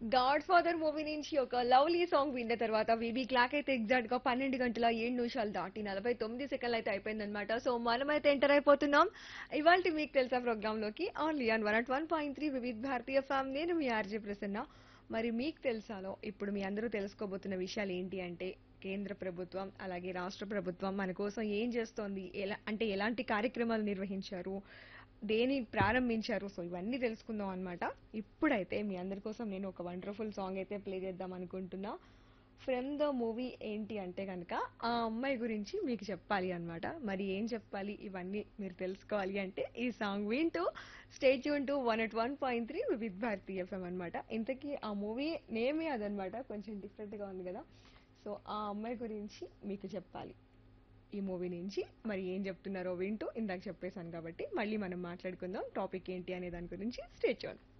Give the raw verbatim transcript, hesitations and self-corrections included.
God father movie నుంచి ఒక lovely song విన్న తర్వాత వీబీ క్లాక్ అయితే ఎగ్జాక్ట్ గా పన్నెండు గంటల ఏడు నిమిషాలు దాటి నలభై తొమ్మిది సెకండ్లు అయితే అయిపోయిందనమాట. సో మనమైతే ఎంటర్ అయిపోతున్నాం ఇవాళ మీకు తెలుసా ప్రోగ్రామ్ లోకి only on one at one point three Vividh భారతీయ ఫ్యామ్. నేను మీ ఆర్జే ప్రసన్న. మరి మీకు తెలుసాలో ఇప్పుడు మీ అందరూ తెలుసుకోబోతున్న విషయాలు ఏంటి అంటే కేంద్ర ప్రభుత్వం అలాగే రాష్ట్ర ప్రభుత్వం మన కోసం ఏం చేస్తోంది, ఎలా అంటే ఎలాంటి కార్యక్రమాలు నిర్వహించారు, దేని ప్రారంభించారు, సో ఇవన్నీ తెలుసుకుందాం అన్నమాట. ఇప్పుడైతే మీ అందరి కోసం నేను ఒక వండర్ఫుల్ సాంగ్ అయితే ప్లే చేద్దాం అనుకుంటున్నా. ఫ్రమ్ ద మూవీ ఏంటి అంటే కనుక ఆ అమ్మాయి గురించి మీకు చెప్పాలి అన్నమాట. మరి ఏం చెప్పాలి ఇవన్నీ మీరు తెలుసుకోవాలి అంటే ఈ సాంగ్ వింటూ stay tune to one at one point three with Bharati FM అనమాట. ఇంతకీ ఆ మూవీ నేమే అదనమాట, కొంచెం డిఫరెంట్ గా ఉంది కదా. సో ఆ అమ్మాయి గురించి మీకు చెప్పాలి ఈ మూవీ నుంచి. మరి ఏం చెప్తున్నారో వింటూ ఇందాక చెప్పేశాను కాబట్టి మళ్ళీ మనం మాట్లాడుకుందాం టాపిక్ ఏంటి అనే దాని గురించి. Stay tune.